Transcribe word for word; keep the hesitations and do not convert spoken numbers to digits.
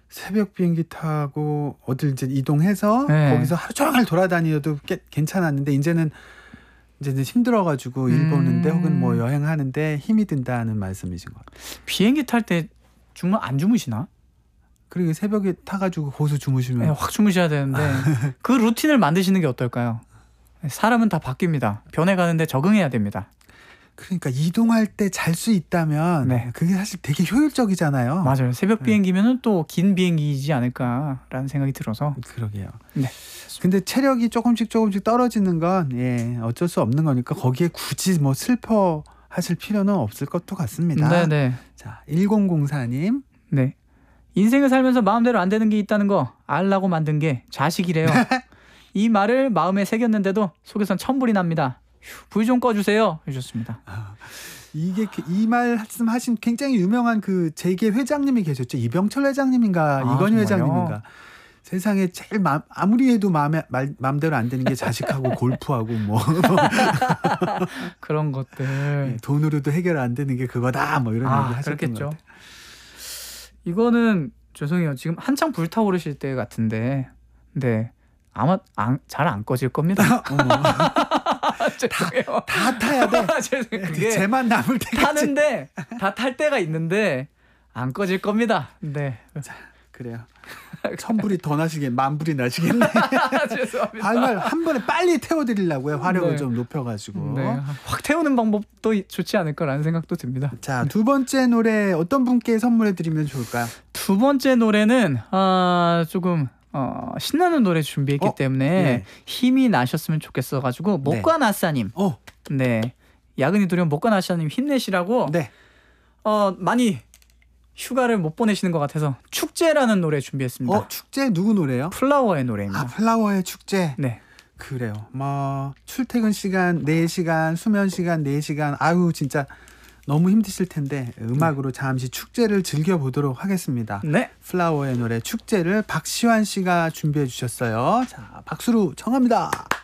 새벽 비행기 타고 어딜 이제 이동해서 네. 거기서 하루 종일 돌아다니어도 꽤 괜찮았는데 이제는 이제는 힘들어가지고 일 보는데 음. 혹은 뭐 여행하는데 힘이 든다는 말씀이신 것 같아요. 비행기 탈 때 주무 안 주무시나? 그리고 새벽에 타가지고 고수 주무시면 네, 확 주무셔야 되는데 그 루틴을 만드시는 게 어떨까요? 사람은 다 바뀝니다. 변해가는데 적응해야 됩니다. 그러니까 이동할 때 잘 수 있다면 네. 그게 사실 되게 효율적이잖아요. 맞아요. 새벽 네. 비행기면은 또 긴 비행기이지 않을까라는 생각이 들어서. 그러게요. 네. 근데 체력이 조금씩 조금씩 떨어지는 건 예, 어쩔 수 없는 거니까 거기에 굳이 뭐 슬퍼하실 필요는 없을 것도 같습니다. 네네. 자, 일공공사 님. 네. 인생을 살면서 마음대로 안 되는 게 있다는 거 알라고 만든 게 자식이래요. 이 말을 마음에 새겼는데도 속에선 천불이 납니다. 불 좀 꺼주세요. 해주셨습니다. 아, 이게 이 말씀하신 굉장히 유명한 그 재계 회장님이 계셨죠. 이병철 회장님인가 아, 이건희 정말요? 회장님인가. 세상에 제일 마, 아무리 해도 마음에 말, 마음대로 안 되는 게 자식하고 골프하고 뭐 그런 것들. 돈으로도 해결 안 되는 게 그거다 뭐 이런 아, 얘기 하셨던 그렇겠죠. 것 같아요. 이거는 죄송해요. 지금 한창 불타오르실 때 같은데, 네 아마 잘 안 꺼질 겁니다. 어머. 죄송해요. 다 타야 돼. 죄송해요. 그게 쟤만 남을 때까지. 타는데 다 탈 때가 있는데 안 꺼질 겁니다. 네. 자, 그래요. 천불이 더 나시겠, 만불이 나시겠네. 죄송합니다. 정말 한 번에 빨리 태워드리려고요. 화력을 네. 좀 높여가지고. 네. 확 태우는 방법도 좋지 않을까라는 생각도 듭니다. 자, 두 번째 노래 어떤 분께 선물해드리면 좋을까요? 두 번째 노래는 아, 조금 어, 신나는 노래 준비했기 어? 때문에 네. 힘이 나셨으면 좋겠어가지고 목과나사님, 어, 네 야근이 두려운 목과나사님 힘내시라고 네. 어, 많이 휴가를 못 보내시는 것 같아서 축제라는 노래 준비했습니다. 어, 축제 누구 노래요? 플라워의 노래입니다. 아, 플라워의 축제. 네. 그래요. 뭐 출퇴근 시간 네 시간, 수면 시간 네 시간. 아유 진짜 너무 힘드실 텐데 음악으로 잠시 축제를 즐겨보도록 하겠습니다. 네. 플라워의 노래 축제를 박시환 씨가 준비해 주셨어요. 자, 박수로 청합니다.